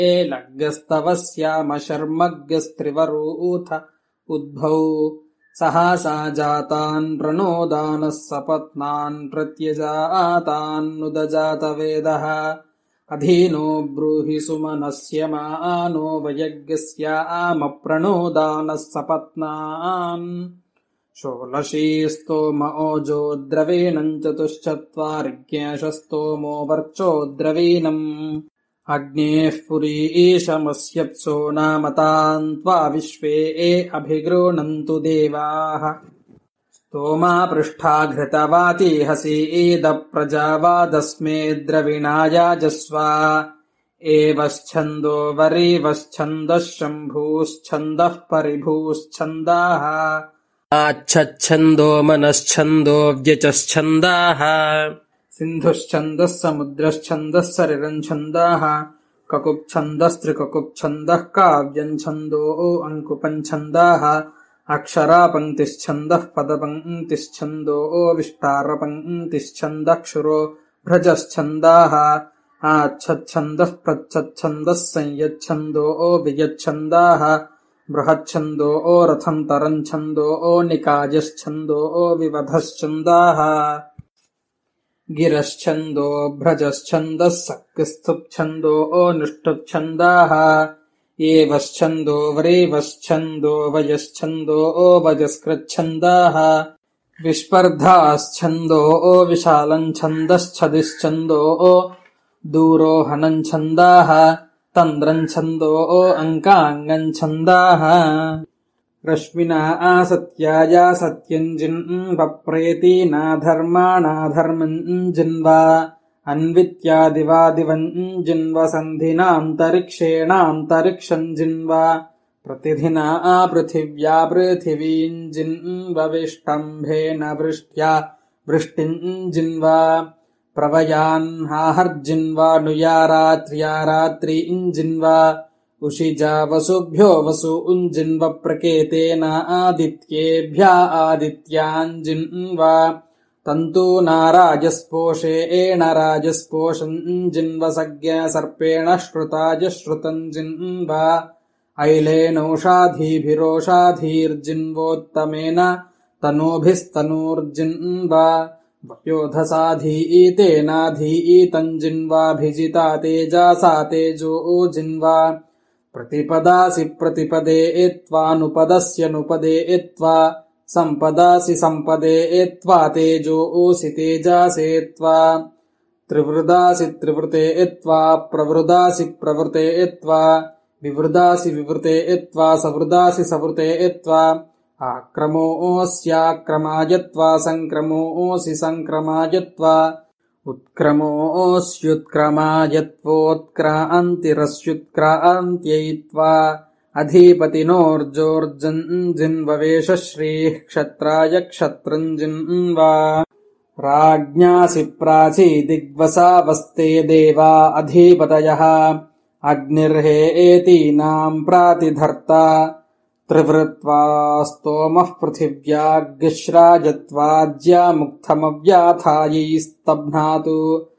लग्गस्तवस्यामशर्मग्गस्त्रिवरूथ उद्भौ सहासा जातान् प्रणोदानः सपत्नान् प्रत्यजातान्नुदजातवेदः अधीनो ब्रूहि सुमनस्य मानो वयज्ञस्यामप्रणोदानः सपत्नान् षोडशी स्तोम ओजो द्रवीणम् चतुश्चत्वारिज्ञेशस्तोमो वर्चो द्रवीणम् अग्नेः पुरीशमस्यप्सो नामतान् त्वा विश्वे अभिगृह्णन्तु देवाः स्तोमा पृष्ठा घृतवातीहसीदप्रजावादस्मे द्रविणायाजस्वा एवश्छन्दो वरीवश्छन्दः शम्भूश्छन्दः परिभूश्छन्दाः आच्छन्दो मनश्छन्दो व्यचश्छन्दाः सिन्धुश्छन्दः समुद्रश्छन्दः सरिरम् छन्दाः ककुप्छन्दस्त्रिककुप्छन्दः काव्यम् छन्दो अङ्कुपम् छन्दाः अक्षरापङ्क्तिश्छन्दः पदपङ्क्तिश्छन्दो विष्टारपङ्क्तिश्छन्दः क्षुरो भ्रजश्छन्दाः आच्छन्दः प्रच्छन्दः संयच्छन्दो वियच्छन्दाः बृहच्छन्दो रथन्तरम् छन्दो निकायश्छन्दो विवधश्छन्दाः गिरश्छन्दो भ्रजश्छन्दः सक्किस्थुप्छन्दो निष्ठुप्छन्दाः एवश्छन्दो वरेवश्छन्दो वयश्छन्दो वजस्कृच्छन्दाः विस्पर्धाश्छन्दो विशालम् छन्दश्छदिश्छन्दो दूरोहणम् छन्दाः तन्द्रम् छन्दो अङ्काङ्गम् छन्दाः रश्मिना आसत्याया सत्यम् जिन्वप्रेतीना धर्माणाधर्मम् जिन्वा अन्वित्यादिवादिवम् जिन्व सन्धिनान्तरिक्षेणान्तरिक्षम् जिन्वा प्रतिधिना पृथिव्या पृथिवीम् जिन्वविष्टम्भेन वृष्ट्या वृष्टिम् जिन्वा प्रवयान्हाहर्जिन्वा नुया रात्र्या रात्रीम् जिन्वा उषिजा वसुभ्यो वसूञ्जिन्व प्रकेतेन आदित्येभ्या आदित्यान् जिन्वा तन्तूना राजस्पोषेण राजस्पोषम् जिन्व सज्ञ सर्पेण श्रुताय श्रुतम् जिन्वा ऐलेनौषाधीभिरोषाधीर्जिन्वोत्तमेन तनूभिस्तनूर्जिन्वा वयोधसाधीतेनाधीतम् जिन्वाभिजिता तेजासा तेजो जिन्वा प्रतिपदासि प्रतिपदे त्वानुपदस्य नुपदे त्वा सम्पदासि सम्पदे त्वा तेजोऽसि तेजासे त्वा त्रिवृदासि त्रिवृते त्वा प्रवृदासि प्रवृते त्वा विवृदासि विवृते त्वा सवृदासि सवृते त्वा आक्रमोऽस्याक्रमायत्वा सङ्क्रमोऽसि सङ्क्रमायत्वा उत्क्रमोऽस्युत्क्रमायत्वोत्क्रान्तिरस्युत्क्रान्त्ययित्वा अधिपतिनोर्जोर्जन् जिन्ववेश श्रीः क्षत्राय क्षत्रम् जिन्वा राज्ञासि प्राची दिग्वसावस्ते देवा अधिपतयः अग्निर्हेतीनाम् प्रातिधर्ता त्रिवृत्वा स्तोमः पृथिव्याग्निश्राजत्वाज्यामुक्थमव्याथायैस्तब्नातु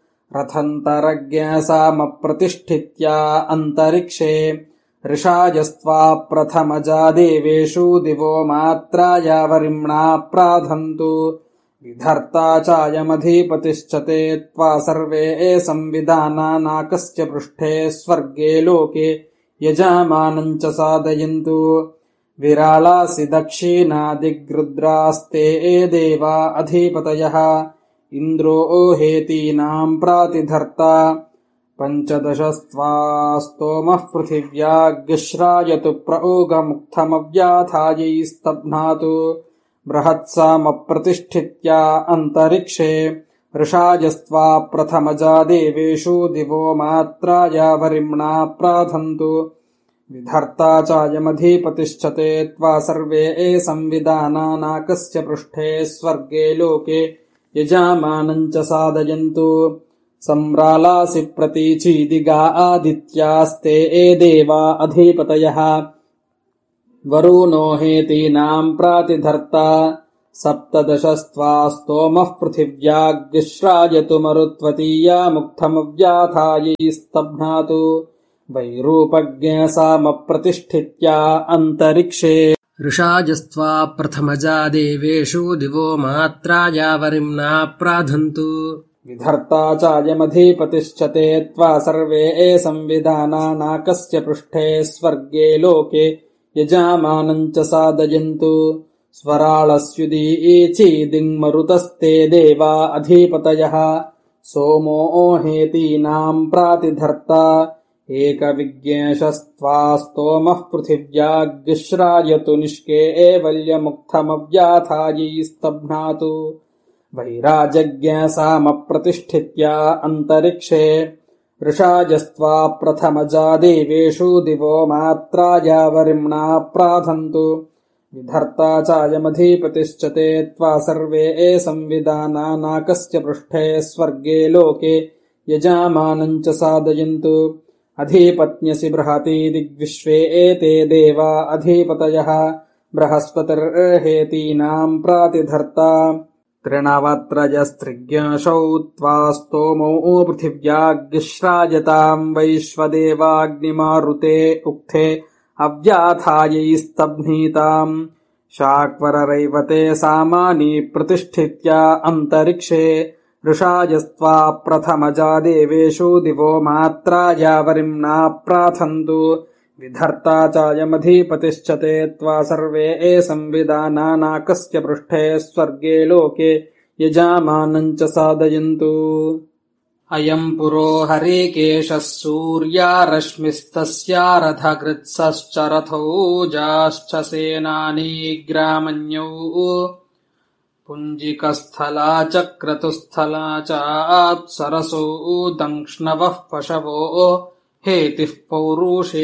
रथन्तरज्ञसामप्रतिष्ठित्या अन्तरिक्षे ऋषाजस्त्वा प्रथमजा देवेषु दिवो मात्राया वरिम्णा प्राधन्तु विधर्ता चायमधिपतिश्च ते त्वा सर्वे संविधानानाकस्य पृष्ठे स्वर्गे लोके यजमानम् च साधयन्तु विराळासि दक्षिणादिग्रुद्रास्ते देवा अधिपतयः इन्द्रो हेतीनाम् प्रातिधर्ता पञ्चदशस्त्वा स्तोमः पृथिव्याग्निश्रायतु प्रऊगमुक्थमव्याथायैस्तब्नातु बृहत्सामप्रतिष्ठित्या अन्तरिक्षे ऋषाजस्त्वा प्रथमजा देवेषु दिवो मात्राया वरिम्णा प्राधन्तु विधर्ता चायमधिपतिश्च ते त्वा सर्वे संविधानानाकस्य पृष्ठे स्वर्गे लोके यजमानम् च साधयन्तु सम्रालासि प्रतीचीदिगा आदित्यास्ते देवा अधिपतयः वरुणो हेतीनाम् प्रातिधर्ता सप्तदशस्त्वा स्तोमः पृथिव्याग्निश्रायतु मरुत्वतीया मुक्थमव्याथायैस्तब्नातु वैरूपज्ञसामप्रतिष्ठित्या अन्तरिक्षे ऋषाजस्त्वा प्रथमजा देवेषु दिवो मात्राया वरिम्ना प्राधन्तु विधर्ता चायमधिपतिश्च ते त्वा सर्वे संविधानानाकस्य पृष्ठे स्वर्गे लोके यजामानम् च साधयन्तु स्वराळस्युदीचीदिङ्मरुतस्ते देवा अधिपतयः सोमो हेतीनाम् प्रातिधर्ता एकविज्ञेशस्त्वा स्तोमः पृथिव्याग्श्रायतु निष्के एवल्यमुक्थमव्याथायैस्तभ्नातु वैराजज्ञसामप्रतिष्ठित्या अन्तरिक्षे ऋषाजस्त्वा प्रथमजा देवेषु दिवो मात्राया वरिम्णा प्राधन्तु विधर्ता चायमधिपतिश्च ते त्वा सर्वे संविधानानाकस्य पृष्ठे स्वर्गे लोके यजामानम् च साधयन्तु अधिपत्न्यसि बृहती दिग्विश्वे एते देवा अधिपतयः बृहस्पतिर्हेतीनाम् प्रातिधर्ता त्रिणवत्रयस्त्रिज्ञशौ त्वा स्तोमौ पृथिव्याग्श्रायताम् वैश्वदेवाग्निमारुते उक्थे अव्याथायैस्तभ्नीताम् शाक्वररैवते सामानि प्रतिष्ठित्या अन्तरिक्षे ऋषाजस्त्वा प्रथमजा देवेषु दिवो मात्राया वरिम्ना प्राथन्तु विधर्ता चायमधिपतिश्च ते त्वा सर्वे संविधानानाकस्य पृष्ठे स्वर्गे लोके यजामानम् च साधयन्तु अयम् पुरो हरिकेशः सूर्या रश्मिस्तस्या रथकृत्सश्च रथौजाश्च सेनानी ग्रामण्यौ पुञ्जिकस्थला च क्रतुस्थला चाप्सरसौ दंक्ष्णवः पशवो हेतिः पौरुषे